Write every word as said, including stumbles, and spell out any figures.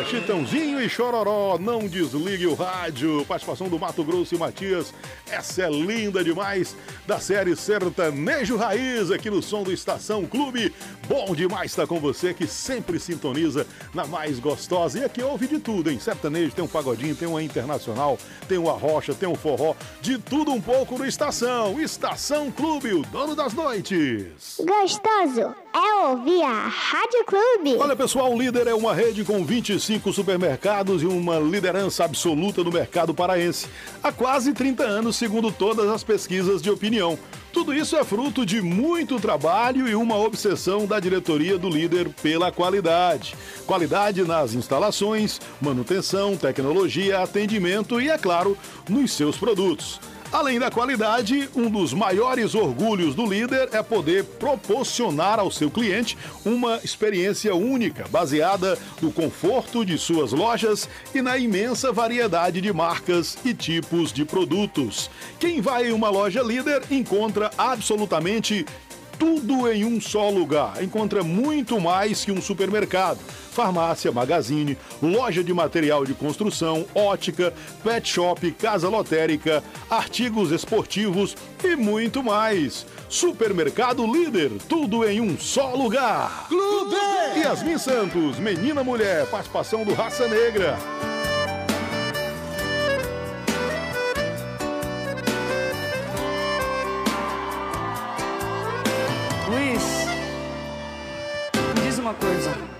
Chitãozinho e Chororó, não desligue o rádio. Participação do Mato Grosso e Matias. Essa é linda demais, da série Sertanejo Raiz, aqui no som do Estação Clube. Bom demais estar com você, que sempre sintoniza na mais gostosa. E aqui ouve de tudo, hein? Sertanejo, tem um pagodinho, tem uma internacional, tem uma rocha, tem um forró, de tudo um pouco no Estação. Estação Clube, o dono das noites. Gostoso é ouvir a Rádio Clube. Olha, pessoal, o Líder é uma rede com vinte e cinco supermercados e uma liderança absoluta no mercado paraense. Há quase trinta anos, segundo todas as pesquisas de opinião. Tudo isso é fruto de muito trabalho e uma obsessão da diretoria do Líder pela qualidade. Qualidade nas instalações, manutenção, tecnologia, atendimento e, é claro, nos seus produtos. Além da qualidade, um dos maiores orgulhos do Líder é poder proporcionar ao seu cliente uma experiência única, baseada no conforto de suas lojas e na imensa variedade de marcas e tipos de produtos. Quem vai em uma loja Líder encontra absolutamente tudo em um só lugar. Encontra muito mais que um supermercado. Farmácia, magazine, loja de material de construção, ótica, pet shop, casa lotérica, artigos esportivos e muito mais. Supermercado Líder, tudo em um só lugar. Clube! Yasmin Santos, Menina Mulher, participação do Raça Negra. Luiz, me diz uma coisa.